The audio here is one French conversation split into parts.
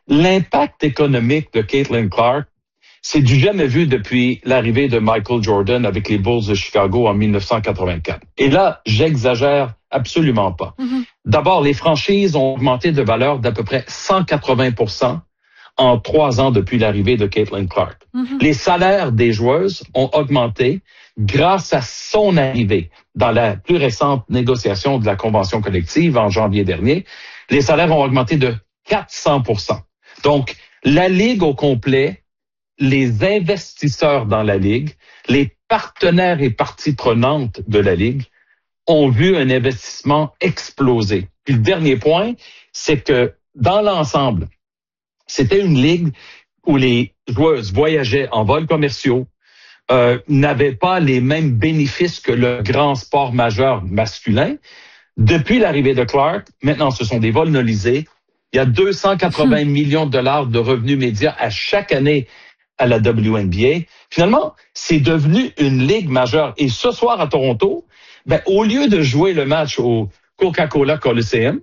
L'impact économique de Caitlin Clark, c'est du jamais vu depuis l'arrivée de Michael Jordan avec les Bulls de Chicago en 1984. Et là, j'exagère absolument pas. D'abord, les franchises ont augmenté de valeur d'à peu près 180% en 3 ans depuis l'arrivée de Caitlin Clark. Les salaires des joueuses ont augmenté grâce à son arrivée. Dans la plus récente négociation de la convention collective en janvier dernier, les salaires ont augmenté de 400%. Donc, la Ligue au complet, les investisseurs dans la Ligue, les partenaires et parties prenantes de la Ligue ont vu un investissement exploser. Puis le dernier point, c'est que dans l'ensemble, c'était une ligue où les joueuses voyageaient en vols commerciaux, n'avaient pas les mêmes bénéfices que le grand sport majeur masculin. Depuis l'arrivée de Clark, maintenant ce sont des vols nolisés. Il y a 280 millions de dollars de revenus médias à chaque année à la WNBA. Finalement, c'est devenu une ligue majeure. Et ce soir à Toronto, au lieu de jouer le match au Coca-Cola Coliseum,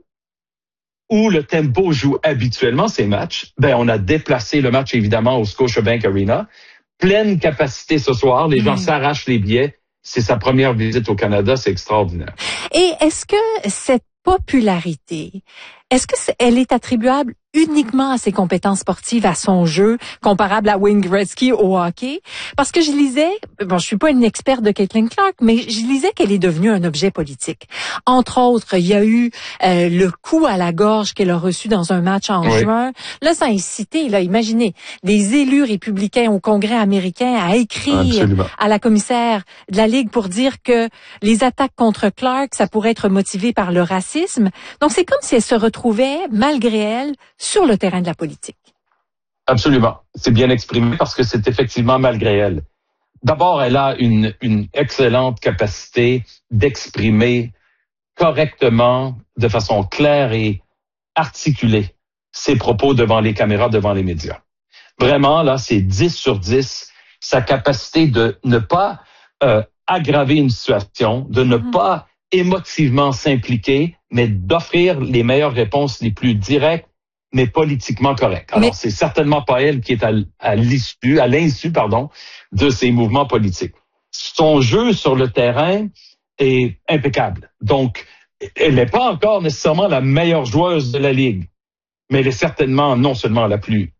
où le Tempo joue habituellement ses matchs, on a déplacé le match évidemment au Scotiabank Arena. Pleine capacité ce soir, les gens s'arrachent les billets. C'est sa première visite au Canada, c'est extraordinaire. Et est-ce que cette popularité, elle est attribuable uniquement à ses compétences sportives, à son jeu, comparable à Wayne Gretzky au hockey? Parce que je lisais, je suis pas une experte de Caitlin Clark, mais je lisais qu'elle est devenue un objet politique. Entre autres, il y a eu le coup à la gorge qu'elle a reçu dans un match en juin. Là, ça a incité, imaginez, des élus républicains au Congrès américain à écrire à la commissaire de la Ligue pour dire que les attaques contre Clark, ça pourrait être motivé par le racisme. Donc, c'est comme si elle se retrouvait, malgré elle, sur le terrain de la politique. Absolument. C'est bien exprimé parce que c'est effectivement malgré elle. D'abord, elle a une excellente capacité d'exprimer correctement, de façon claire et articulée, ses propos devant les caméras, devant les médias. Vraiment, là, c'est 10 sur 10. Sa capacité de ne pas aggraver une situation, de ne pas émotivement s'impliquer, mais d'offrir les meilleures réponses les plus directes, mais politiquement correctes. Alors, c'est certainement pas elle qui est à l'insu, de ces mouvements politiques. Son jeu sur le terrain est impeccable. Donc, elle n'est pas encore nécessairement la meilleure joueuse de la Ligue, mais elle est certainement non seulement la plus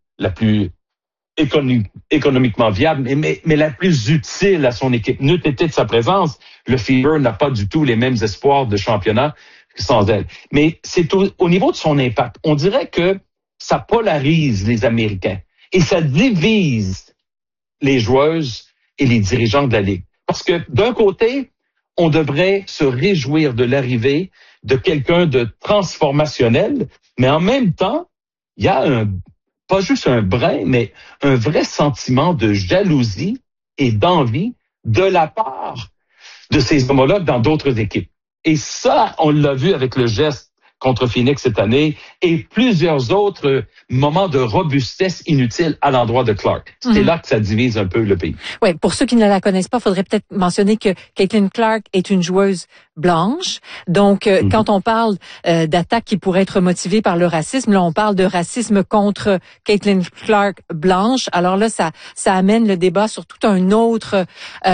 économiquement viable, mais la plus utile à son équipe. N'eût été de sa présence, le Fever n'a pas du tout les mêmes espoirs de championnat sans elle. Mais c'est au niveau de son impact. On dirait que ça polarise les Américains et ça divise les joueuses et les dirigeants de la Ligue. Parce que d'un côté, on devrait se réjouir de l'arrivée de quelqu'un de transformationnel, mais en même temps, il y a pas juste un brin, mais un vrai sentiment de jalousie et d'envie de la part de ses homologues dans d'autres équipes. Et ça, on l'a vu avec le geste contre Phoenix cette année et plusieurs autres moments de robustesse inutile à l'endroit de Clark. C'est là que ça divise un peu le pays. Oui, pour ceux qui ne la connaissent pas, il faudrait peut-être mentionner que Caitlin Clark est une joueuse blanche. Donc, quand on parle d'attaques qui pourraient être motivées par le racisme, là, on parle de racisme contre Caitlin Clark blanche. Alors là, ça amène le débat sur tout un autre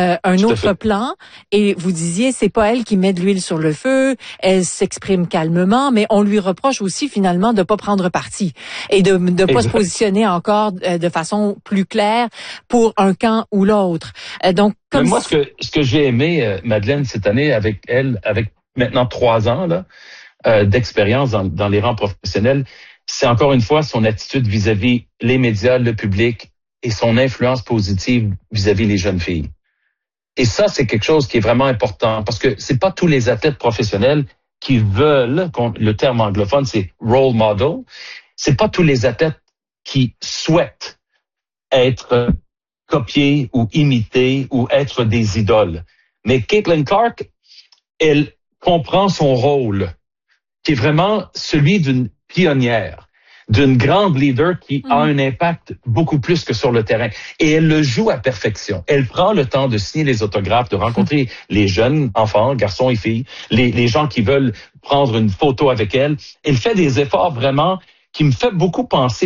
plan. Et vous disiez, c'est pas elle qui met de l'huile sur le feu. Elle s'exprime calmement, mais on lui reproche aussi finalement de pas prendre parti et de pas se positionner encore de façon plus claire pour un camp ou l'autre. Donc, comme moi, ce que j'ai aimé, Madeleine, cette année avec elle, avec maintenant 3 ans d'expérience dans les rangs professionnels, c'est encore une fois son attitude vis-à-vis les médias, le public et son influence positive vis-à-vis les jeunes filles. Et ça, c'est quelque chose qui est vraiment important parce que c'est pas tous les athlètes professionnels qui veulent, le terme anglophone, c'est role model. C'est pas tous les athlètes qui souhaitent être copiés ou imités ou être des idoles. Mais Caitlin Clark, elle comprend son rôle, qui est vraiment celui d'une pionnière, d'une grande leader qui a un impact beaucoup plus que sur le terrain. Et elle le joue à perfection. Elle prend le temps de signer les autographes, de rencontrer les jeunes enfants, garçons et filles, les gens qui veulent prendre une photo avec elle. Elle fait des efforts vraiment qui me fait beaucoup penser